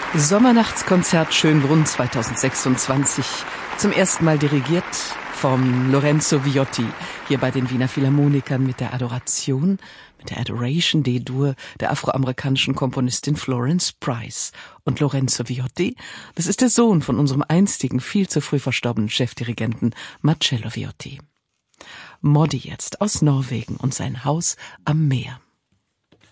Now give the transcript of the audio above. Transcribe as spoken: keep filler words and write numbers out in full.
Sommernachtskonzert Schönbrunn zweitausendsechsundzwanzig, zum ersten Mal dirigiert vom Lorenzo Viotti, hier bei den Wiener Philharmonikern mit der Adoration, mit der Adoration D-Dur der afroamerikanischen Komponistin Florence Price. Und Lorenzo Viotti, das ist der Sohn von unserem einstigen, viel zu früh verstorbenen Chefdirigenten Marcello Viotti. Moddi jetzt aus Norwegen und sein Haus am Meer.